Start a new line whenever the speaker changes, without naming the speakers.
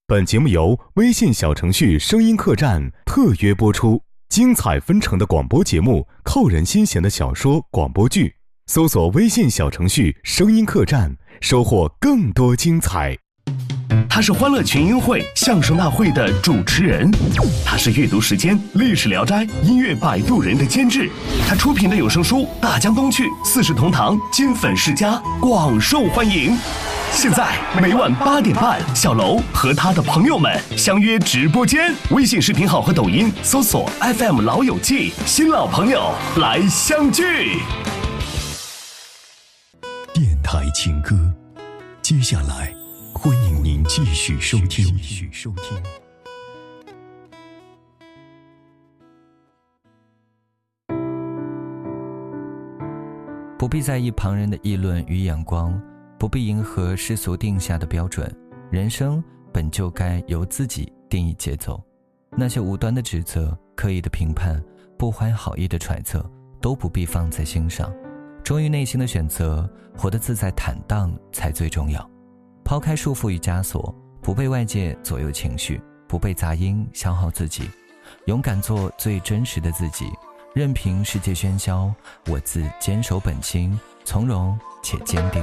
本节目由微信小程序声音客栈特约播出，精彩纷呈的广播节目，扣人心弦的小说广播剧，搜索微信小程序声音客栈，收获更多精彩。
他是欢乐群英会相声大会的主持人，他是阅读时间历史聊斋音乐摆渡人的监制，他出品的有声书《大江东去》四世同堂金粉世家广受欢迎。现在每晚8点半，小楼和他的朋友们相约直播间，微信视频号和抖音搜索 FM 老友记，新老朋友来相聚。
电台情歌，接下来欢迎您继续收听。
不必在意旁人的议论与眼光，不必迎合世俗定下的标准，人生本就该由自己定义节奏。那些无端的指责、刻意的评判、不怀好意的揣测，都不必放在心上。忠于内心的选择，活得自在坦荡才最重要。抛开束缚与枷锁，不被外界左右情绪，不被杂音消耗自己，勇敢做最真实的自己，任凭世界喧嚣，我自坚守本心，从容且坚定。